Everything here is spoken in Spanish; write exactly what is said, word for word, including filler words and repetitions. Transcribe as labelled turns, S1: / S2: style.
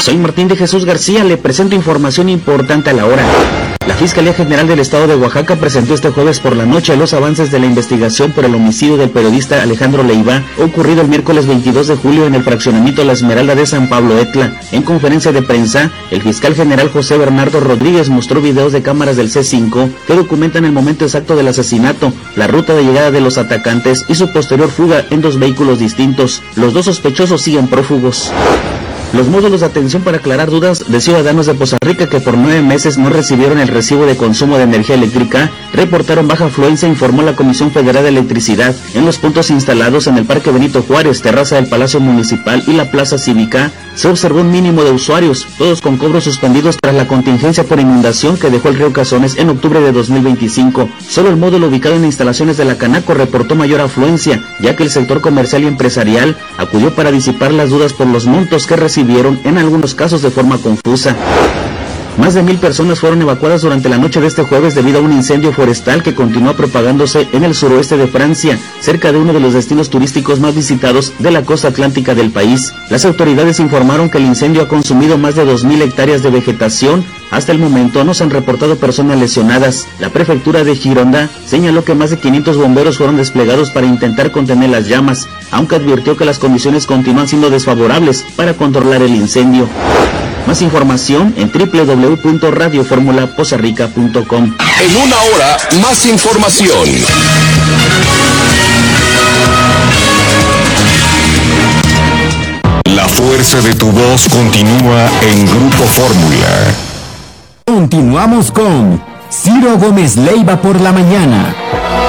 S1: Soy Martín de Jesús García, le presento información importante a la hora. La Fiscalía General del Estado de Oaxaca presentó este jueves por la noche los avances de la investigación por el homicidio del periodista Alejandro Leiva, ocurrido el miércoles veintidós de julio en el fraccionamiento La Esmeralda de San Pablo Etla. En conferencia de prensa, el fiscal general José Bernardo Rodríguez mostró videos de cámaras del C cinco que documentan el momento exacto del asesinato, la ruta de llegada de los atacantes y su posterior fuga en dos vehículos distintos. Los dos sospechosos siguen prófugos. Los módulos de atención para aclarar dudas de ciudadanos de Poza Rica que por nueve meses no recibieron el recibo de consumo de energía eléctrica reportaron baja afluencia, informó la Comisión Federal de Electricidad. En los puntos instalados en el Parque Benito Juárez, terraza del Palacio Municipal y la Plaza Cívica, se observó un mínimo de usuarios, todos con cobros suspendidos tras la contingencia por inundación que dejó el río Cazones en octubre de dos mil veinticinco. Solo el módulo ubicado en instalaciones de la Canaco reportó mayor afluencia, ya que el sector comercial y empresarial acudió para disipar las dudas por los montos que recibieron en algunos casos de forma confusa. Más de mil personas fueron evacuadas durante la noche de este jueves debido a un incendio forestal que continúa propagándose en el suroeste de Francia, cerca de uno de los destinos turísticos más visitados de la costa atlántica del país. Las autoridades informaron que el incendio ha consumido más de dos mil hectáreas de vegetación. Hasta el momento no se han reportado personas lesionadas. La prefectura de Gironda señaló que más de quinientos bomberos fueron desplegados para intentar contener las llamas, aunque advirtió que las condiciones continúan siendo desfavorables para controlar el incendio. Más información en doble u doble u doble u punto radio fórmula poza rica punto com.
S2: En una hora, más información. La fuerza de tu voz continúa en Grupo Fórmula.
S3: Continuamos con Ciro Gómez Leiva por la mañana.